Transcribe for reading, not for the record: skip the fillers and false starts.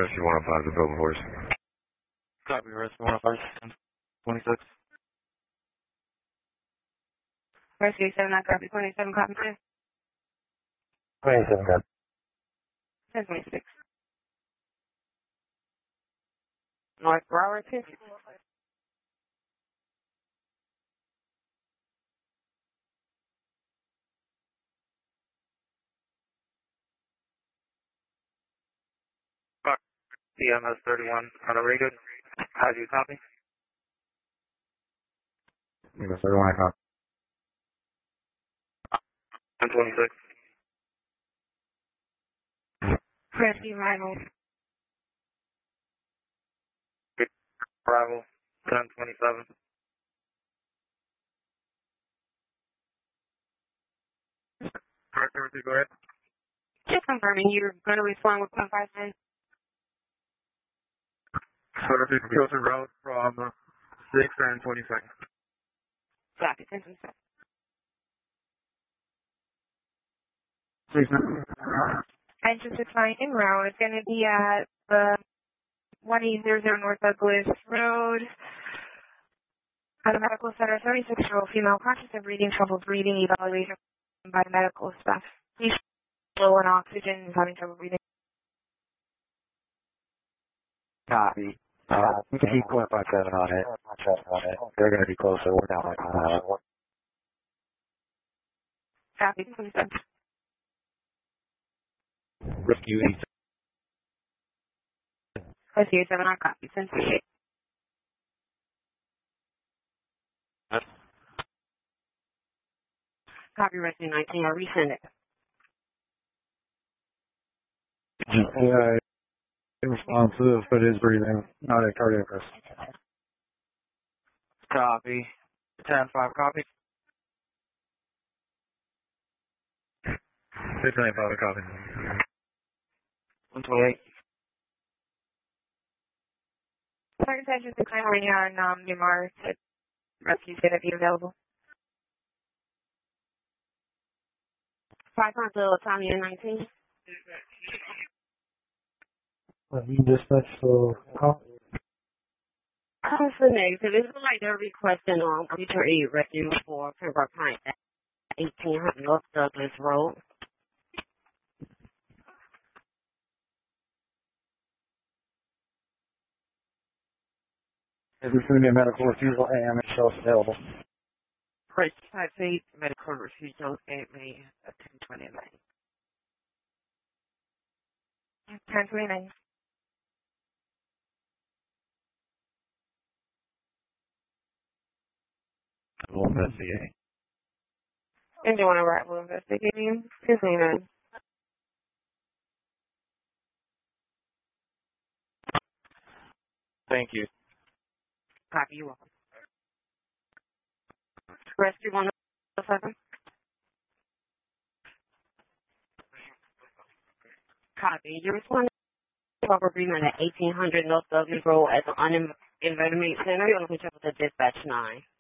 Rescue 105 is open for us. Copy, Rescue 105, 26. Rescue 7, I copy 27, copy 27, copy. 1026. North Broward, 10. CMS 31 on a radio. How do you copy? Yes, 31, copy. 1026. Rescue Rival. Arrival 1027. Correct, everything, go ahead. Just confirming you're going to respond with 0.5 So if you can go to route from 6 and 22nd. Copy, 1027. Entrance to flying in route is going to be at the 1800 North Douglas Road. At the medical center, 36-year-old female conscious of breathing, trouble breathing, evaluation by medical staff. Please low on oxygen, is having trouble breathing. Copy. You can keep 0.57 on it. They're going to be closer. We're down like Copy, 27. Rescue 8. Rescue 7, I copy, 1028. Copy, Rescue 19, I'll resend it. Yeah, responsive, but is breathing, not a cardiac arrest. Copy. 10-5, copy. 695, copy. 128. Second session 6 right now on Myanmar to rescue going to be available. 5 pounds little Tommy 19. Dispatch, so call. For negative, it looks like they're requesting future aid rescue for Pembroke Pines at 1800 North Douglas Road. Is this going to be a medical refusal? AM and show available. First type 8 medical refusal 8 May at 1029. 1029. We'll investigate. And do you want to write? We'll investigate you. 1029. Thank you. Copy, you're welcome. Rescue 107. Copy. You respond to proper agreement at 1800 North Douglas Road at the Uninvestment Center. You're going to check with the dispatch 9.